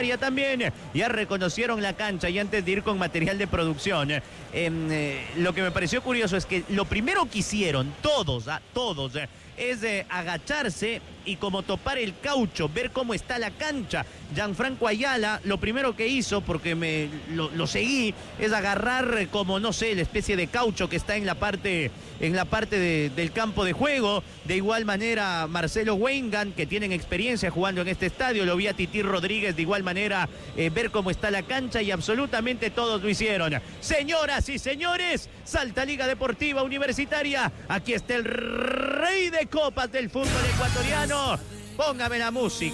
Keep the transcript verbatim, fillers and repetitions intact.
También ya reconocieron la cancha y antes de ir con material de producción, eh, eh, lo que me pareció curioso es que lo primero que hicieron todos, ah, todos, eh, es eh, agacharse y como topar el caucho, ver cómo está la cancha. Gianfranco Ayala, lo primero que hizo, porque me lo, lo seguí, es agarrar eh, como, no sé, la especie de caucho que está en la parte, en la parte de, del campo de juego. De igual manera, Marcelo Wengan, que tienen experiencia jugando en este estadio, lo vi a Tití Rodríguez de igual manera eh, ver cómo está la cancha y absolutamente todos lo hicieron. Señoras y señores, Salta Liga Deportiva Universitaria, aquí está el rey de copas del fútbol ecuatoriano. Póngame la música.